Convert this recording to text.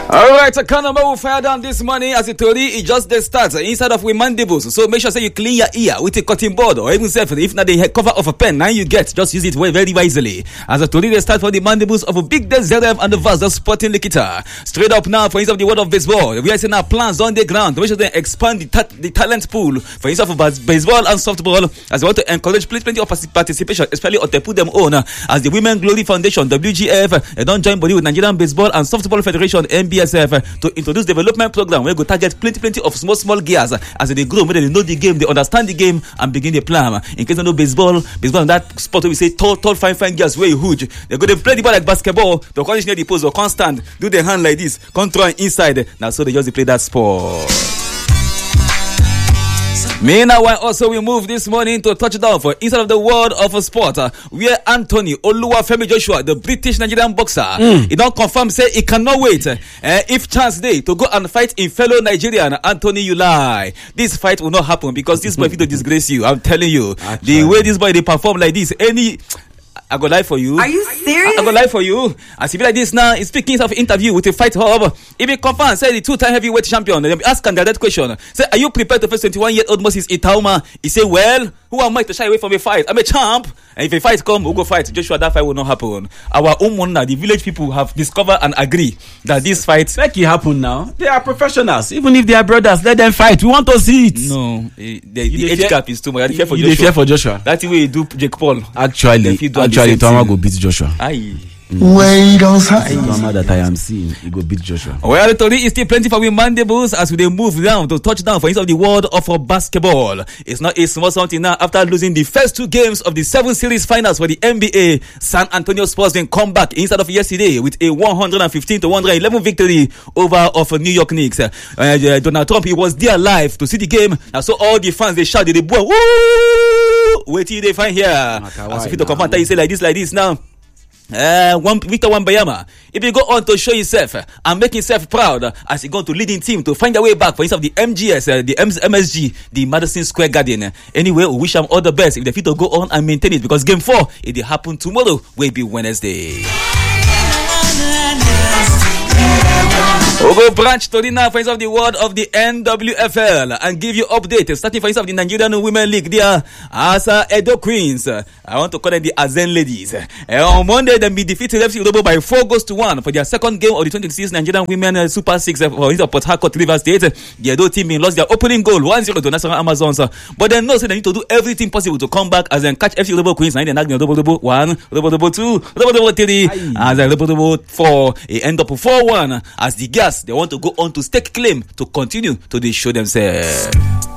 Alright, so Kanama will fire down this morning as it told you, it just starts inside of with mandibles. So make sure say you clean your ear with a cutting board or even self if not the cover of a pen. Now you get, just use it very wisely. As I told you, they start for the mandibles of a big day ZF and the vast Sporting Nikita. Straight up now for instance of the world of baseball. We are seeing our plans on the ground to make sure they expand the talent pool for instance of baseball and softball as they want to encourage plenty of participation, especially or they put them on as the Women Glory Foundation WGF they don't join body with Nigerian Baseball and Softball Federation NBSF to introduce development program where go target plenty of small gears as they grow, when they know the game, they understand the game and begin the plan. In case they know baseball and that sport we say tall fine gears where you huge. They go they play the ball like basketball, they can't near the post or can't stand, do their hand like this, control inside. Now so they just play that sport. Meanwhile, also we move this morning to touchdown for inside of the world of sport, where Anthony Oluwafemi Joshua, the British Nigerian boxer, he don't confirm say he cannot wait if chance day to go and fight in fellow Nigerian Anthony Ulai. This fight will not happen because this boy will disgrace you. I'm telling you, the way this boy they perform like this, I go lie for you. Are you serious? I go lie for you. As he be like this now, he's speaking of interview with a fight hub. He be confirmed, say the two-time heavyweight champion. They ask him that question. Say, are you prepared to face 21-year-old Moses Itauma? He say, well, who am I to shy away from a fight? I'm a champ. And if a fight come, we'll go fight. Joshua, that fight will not happen. Our own the village people have discovered and agree that this fight... Make it happen now. They are professionals. Even if they are brothers, let them fight. We want to see it. No. The age gap is too much. You fear for Joshua. That's the way you do Jake Paul. Actually, Tama go beat Joshua. Aye. Wait on side. Tama that I am seeing, he go beat Joshua. Well, Tori is still plenty for we mandibles as we move down to touchdown for instance of the world of basketball. It's not a small something now after losing the first two games of the 7 series finals for the NBA. San Antonio Spurs then come back instead of yesterday with a 115-111 victory over of New York Knicks. Donald Trump, he was there live to see the game. And so all the fans, they shouted, they boo, woo! Wait till they find here. As if you confront, you say like this now. Victor Wembanyama, if you go on to show himself and make himself proud as he going to leading team to find their way back for instance of the MGS, the MSG, the Madison Square Garden. Anyway, we wish them all the best if they fit to go on and maintain it because game 4 it will happen tomorrow, will be Wednesday. We'll go branch to the now for instance of the world of the NWFL and give you update starting for instance of the Nigerian Women League there as Edo Queens. I want to call them the Azen Ladies. On Monday, they be defeated FC Urobo by 4-1 for their second game of the 2026 Nigerian Women Super 6 for instance of Port Harcourt River State. The Edo team lost their opening goal 1-0 to National Amazons, but they know so they need to do everything possible to come back as they catch FC Urobo Queens. Now they knock the Urobo 1, Urobo 2, Urobo 3, as Urobo 4. It end up 4-1 as the gas they want to go on to stake claim to continue to show themselves.